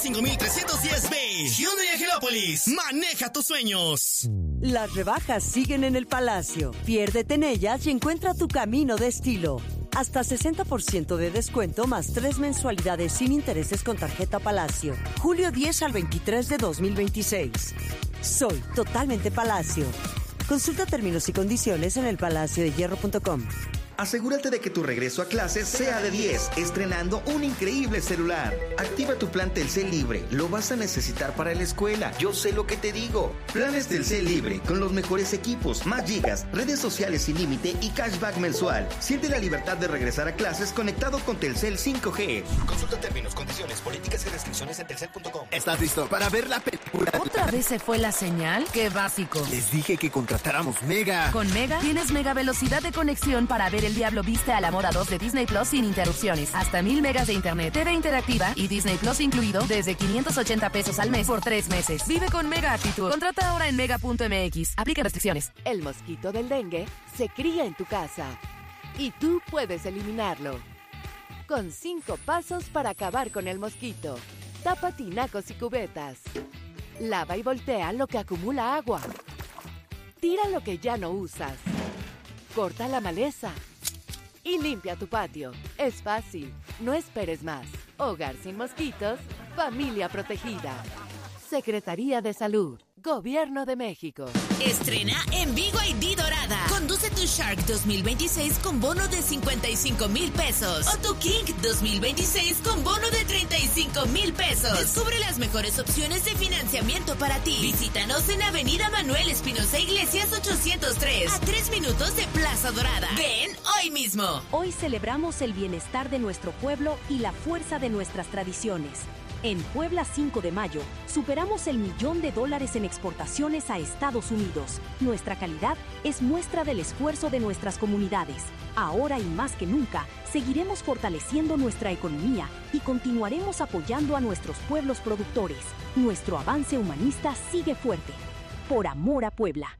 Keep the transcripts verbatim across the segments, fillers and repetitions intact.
cinco mil trescientos diez B. Hyundai Angelópolis. Maneja tus sueños. Las rebajas siguen en el Palacio. Piérdete en ellas y encuentra tu camino de estilo. Hasta sesenta por ciento de descuento más tres mensualidades sin intereses con tarjeta Palacio. Julio diez al veintitrés de dos mil veintiséis. Soy totalmente Palacio. Consulta términos y condiciones en el palacio de hierro punto com. Asegúrate de que tu regreso a clases sea de diez, estrenando un increíble celular. Activa tu plan Telcel Libre, lo vas a necesitar para la escuela, yo sé lo que te digo. Planes Telcel Libre, con los mejores equipos, más gigas, redes sociales sin límite y cashback mensual. Siente la libertad de regresar a clases conectado con Telcel cinco G. Consulta términos, condiciones, políticas y restricciones en telcel punto com. ¿Estás listo para ver la película? ¿Otra vez se fue la señal? ¡Qué básico! Les dije que contratáramos Mega. Con Mega tienes mega velocidad de conexión para ver El Diablo Viste a la Moda dos de Disney Plus sin interrupciones. Hasta mil megas de internet, T V interactiva y Disney Plus incluido desde quinientos ochenta pesos al mes por tres meses. Vive con Mega actitud. Contrata ahora en mega punto m x. Aplica restricciones. El mosquito del dengue se cría en tu casa y tú puedes eliminarlo. Con cinco pasos para acabar con el mosquito. Tapa tinacos y cubetas. Lava y voltea lo que acumula agua. Tira lo que ya no usas. Corta la maleza. Y limpia tu patio. Es fácil. No esperes más. Hogar sin mosquitos. Familia protegida. Secretaría de Salud. Gobierno de México. Estrena en Vigo I D Dorada. Conduce tu Shark dos mil veintiséis con bono de cincuenta y cinco mil pesos. O tu King dos mil veintiséis con bono de treinta y cinco mil pesos. Descubre las mejores opciones de financiamiento para ti. Visítanos en Avenida Manuel Espinosa Iglesias ochocientos tres. A tres minutos de Plaza Dorada. Ven hoy mismo. Hoy celebramos el bienestar de nuestro pueblo y la fuerza de nuestras tradiciones. En Puebla cinco de mayo, superamos el millón de dólares en exportaciones a Estados Unidos. Nuestra calidad es muestra del esfuerzo de nuestras comunidades. Ahora y más que nunca, seguiremos fortaleciendo nuestra economía y continuaremos apoyando a nuestros pueblos productores. Nuestro avance humanista sigue fuerte. Por amor a Puebla.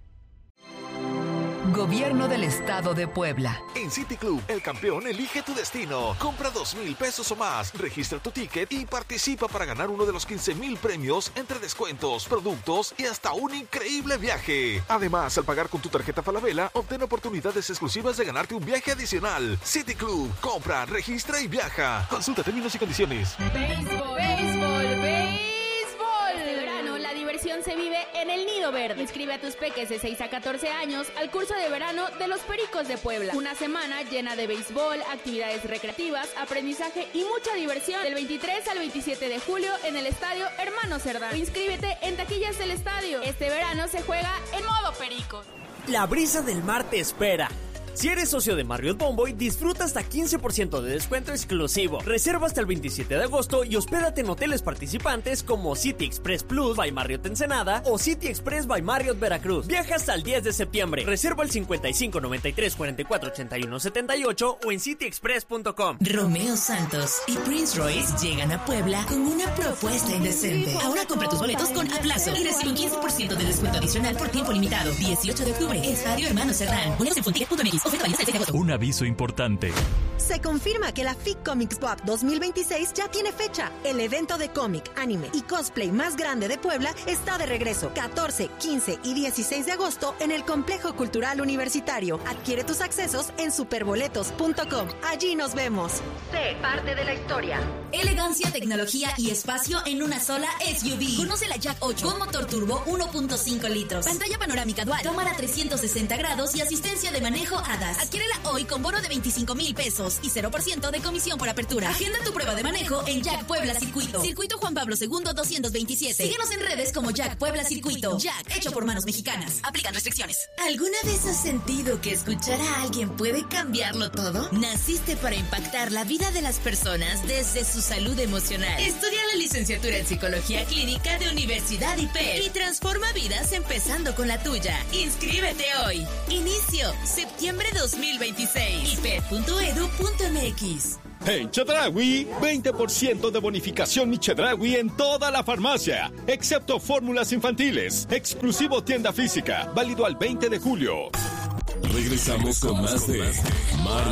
Gobierno del Estado de Puebla. En City Club, el campeón elige tu destino. Compra dos mil pesos o más, registra tu ticket y participa para ganar uno de los quince mil premios entre descuentos, productos y hasta un increíble viaje. Además, al pagar con tu tarjeta Falabella, obtén oportunidades exclusivas de ganarte un viaje adicional. City Club, compra, registra y viaja. Consulta términos y condiciones. Béisbol, béisbol, béisbol. Este verano la diversión se vive en el Nido Verde. Inscribe a tus peques de seis a catorce años al curso de verano de los Pericos de Puebla. Una semana llena de béisbol, actividades recreativas, aprendizaje y mucha diversión del veintitrés al veintisiete de julio en el Estadio Hermano Cerdán. Inscríbete en taquillas del estadio. Este verano se juega en modo Pericos. La brisa del mar te espera. Si eres socio de Marriott Bonvoy, disfruta hasta quince por ciento de descuento exclusivo. Reserva hasta el veintisiete de agosto y hospédate en hoteles participantes como City Express Plus by Marriott Ensenada o City Express by Marriott Veracruz. Viaja hasta el diez de septiembre. Reserva al cincuenta y cinco noventa y tres cuarenta y cuatro ochenta y uno setenta y ocho o en city express punto com. Romeo Santos y Prince Royce llegan a Puebla con una propuesta indecente. Ahora compra tus boletos con Aplazo y recibe un quince por ciento de descuento adicional por tiempo limitado. dieciocho de octubre, Estadio Hermano Cerdán. Boletos en funticket punto m x. Un aviso importante. Se confirma que la F I C Comics Pop dos mil veintiséis ya tiene fecha. El evento de cómic, anime y cosplay más grande de Puebla está de regreso. catorce, quince y dieciséis de agosto en el Complejo Cultural Universitario. Adquiere tus accesos en superboletos punto com. Allí nos vemos. Sé parte de la historia. Elegancia, tecnología y espacio en una sola S U V. Conoce la Jack ocho con motor turbo uno punto cinco litros. Pantalla panorámica dual, cámara trescientos sesenta grados y asistencia de manejo A D A S. Adquiérela hoy con bono de veinticinco mil pesos y cero por ciento de comisión por apertura. Agenda tu prueba de manejo en Jack Puebla Circuito. Circuito Juan Pablo segundo doscientos veintisiete. Síguenos en redes como Jack Puebla Circuito. Jack, hecho por manos mexicanas. Aplican restricciones. ¿Alguna vez has sentido que escuchar a alguien puede cambiarlo todo? Naciste para impactar la vida de las personas desde su salud emocional. Estudia la licenciatura en Psicología Clínica de Universidad I P E D y transforma vidas empezando con la tuya. Inscríbete hoy. Inicio septiembre dos mil veintiséis. i p e d punto e d u punto m x. En Chedraui, veinte por ciento de bonificación Mi Chedraui en toda la farmacia, excepto fórmulas infantiles. Exclusivo tienda física, válido al veinte de julio. Regresamos con más de Mar